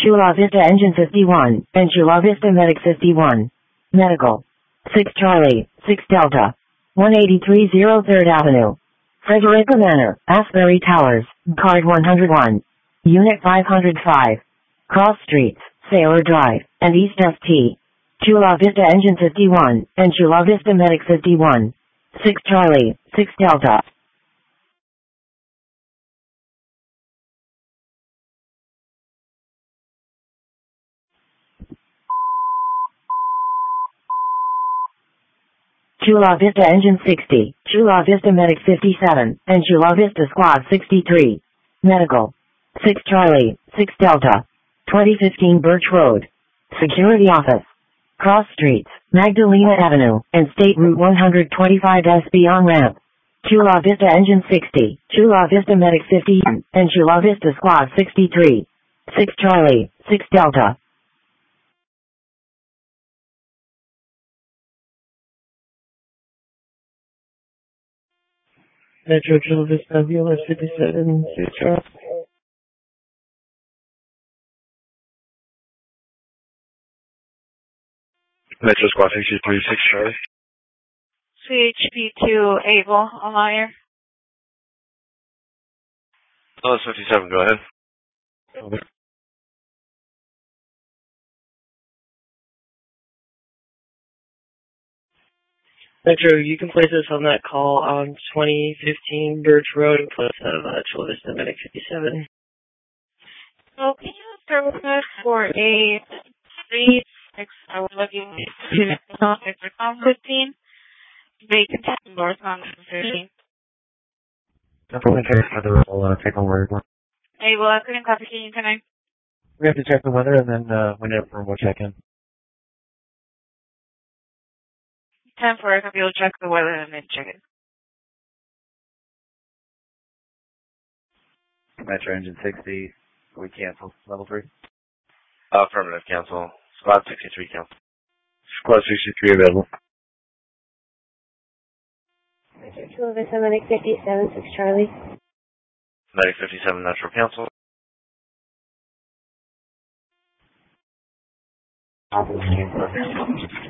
Chula Vista Engine 51, and Chula Vista Medic 51. Medical. 6 Charlie, 6 Delta. 183 3rd Avenue. Frederica Manor, Asbury Towers, Card 101. Unit 505. Cross Streets, Sailor Drive, and East St. Chula Vista Engine 51, and Chula Vista Medic 51. 6 Charlie, 6 Delta. Chula Vista Engine 60, Chula Vista Medic 57, and Chula Vista Squad 63. Medical. 6 Charlie, 6 Delta. 2015 Birch Road. Security Office. Cross Streets, Magdalena Avenue, and State Route 125 SB on-ramp. Chula Vista Engine 60, Chula Vista Medic 50, and Chula Vista Squad 63. 6 Charlie, 6 Delta. Metro Chula Vista VLS 57, 6 Charlie. Metro Squad 63, 6 Charlie. CHP2 Able, Almayer. LS 57, go ahead. Over. Metro, you can place us on that call on 2015 Birch Road in place of Chula Vista Medic 57. So can you service for a 3-6, I was looking to 15, vacant north on 13. Definitely check for the we'll take a word. Hey, well, I couldn't copy you tonight. We have to check the weather and then whenever we'll check in. 10 for a copy, you'll check the weather and then check it. Metro Engine 60, we cancel level 3. Affirmative, cancel. Squad 63, cancel. Squad 63 available. Chula Vista Medic 57, 6 Charlie. Medic 57, Metro, cancel. Awesome.